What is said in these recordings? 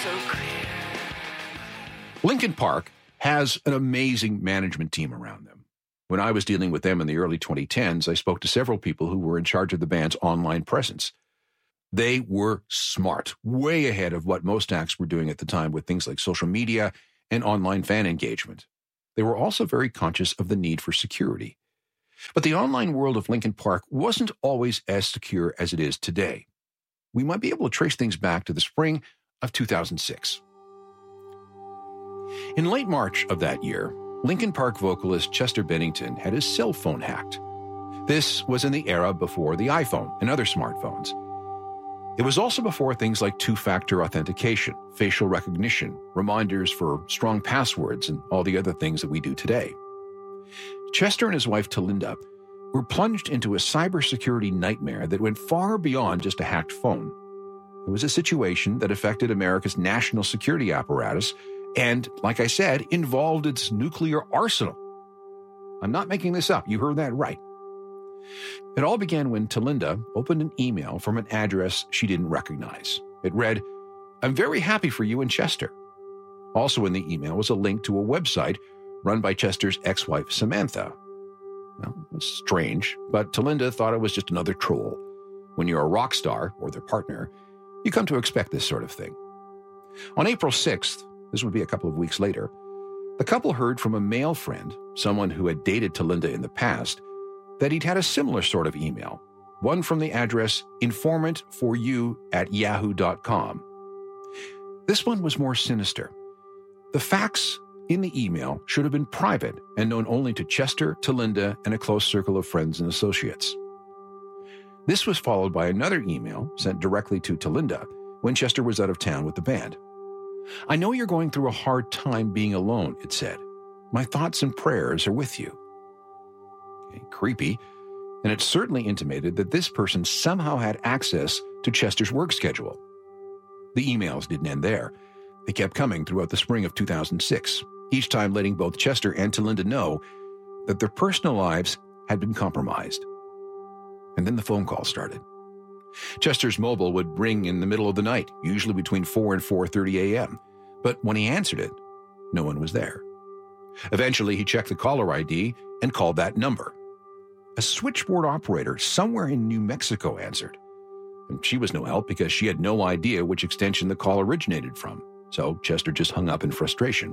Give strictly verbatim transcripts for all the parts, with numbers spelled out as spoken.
so clear. Linkin Park has an amazing management team around them. When I was dealing with them in the early twenty tens, I spoke to several people who were in charge of the band's online presence. They were smart, way ahead of what most acts were doing at the time with things like social media and online fan engagement. They were also very conscious of the need for security. But the online world of Linkin Park wasn't always as secure as it is today. We might be able to trace things back to the spring of two thousand six. In late March of that year, Linkin Park vocalist Chester Bennington had his cell phone hacked. This was in the era before the iPhone and other smartphones. It was also before things like two-factor authentication, facial recognition, reminders for strong passwords, and all the other things that we do today. Chester and his wife Talinda were plunged into a cybersecurity nightmare that went far beyond just a hacked phone. It was a situation that affected America's national security apparatus and, like I said, involved its nuclear arsenal. I'm not making this up. You heard that right. It all began when Talinda opened an email from an address she didn't recognize. It read, "I'm very happy for you and Chester." Also in the email was a link to a website run by Chester's ex-wife, Samantha. Well, it was strange, but Talinda thought it was just another troll. When you're a rock star, or their partner, you come to expect this sort of thing. On April sixth, this would be a couple of weeks later, the couple heard from a male friend, someone who had dated Talinda in the past, that he'd had a similar sort of email, one from the address informant for you at yahoo dot com. This one was more sinister. The facts in the email should have been private and known only to Chester, Talinda, and a close circle of friends and associates. This was followed by another email sent directly to Talinda when Chester was out of town with the band. "I know you're going through a hard time being alone," it said. "My thoughts and prayers are with you." Okay, creepy, and it certainly intimated that this person somehow had access to Chester's work schedule. The emails didn't end there. They kept coming throughout the spring of two thousand six, each time letting both Chester and Talinda know that their personal lives had been compromised. And then the phone call started. Chester's mobile would ring in the middle of the night, usually between four and four thirty a.m., but when he answered it, no one was there. Eventually, he checked the caller I D and called that number. A switchboard operator somewhere in New Mexico answered, and she was no help because she had no idea which extension the call originated from, so Chester just hung up in frustration.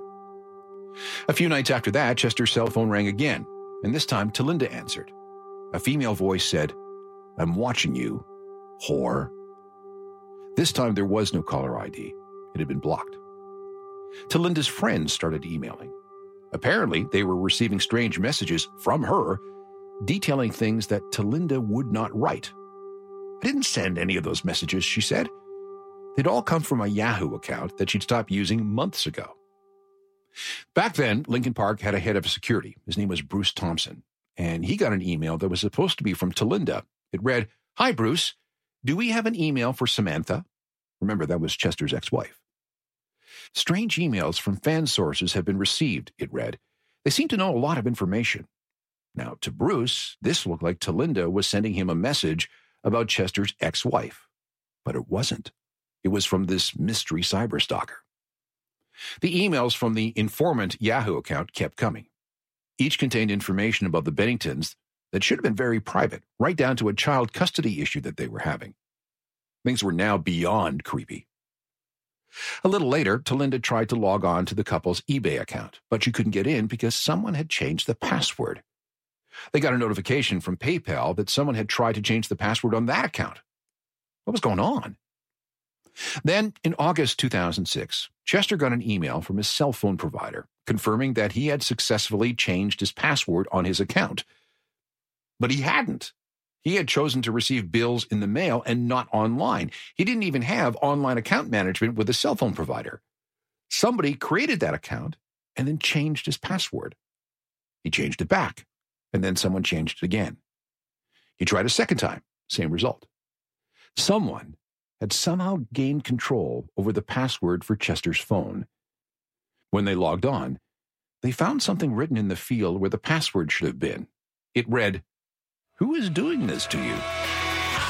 A few nights after that, Chester's cell phone rang again, and this time Talinda answered. A female voice said, "I'm watching you, whore." This time there was no caller I D. It had been blocked. Talinda's friends started emailing. Apparently, they were receiving strange messages from her detailing things that Talinda would not write. "I didn't send any of those messages," she said. "They'd all come from a Yahoo account that she'd stopped using months ago." Back then, Linkin Park had a head of security. His name was Bruce Thompson, and he got an email that was supposed to be from Talinda. It read, "Hi, Bruce. Do we have an email for Samantha?" Remember, that was Chester's ex-wife. "Strange emails from fan sources have been received," it read. "They seem to know a lot of information." Now, to Bruce, this looked like Talinda was sending him a message about Chester's ex-wife. But it wasn't. It was from this mystery cyberstalker. The emails from the informant Yahoo account kept coming. Each contained information about the Benningtons that should have been very private, right down to a child custody issue that they were having. Things were now beyond creepy. A little later, Talinda tried to log on to the couple's eBay account, but she couldn't get in because someone had changed the password. They got a notification from PayPal that someone had tried to change the password on that account. What was going on? Then, in August two thousand six, Chester got an email from his cell phone provider confirming that he had successfully changed his password on his account. But he hadn't. He had chosen to receive bills in the mail and not online. He didn't even have online account management with a cell phone provider. Somebody created that account and then changed his password. He changed it back, and then someone changed it again. He tried a second time, same result. Someone had somehow gained control over the password for Chester's phone. When they logged on, they found something written in the field where the password should have been. It read, "Who is doing this to you?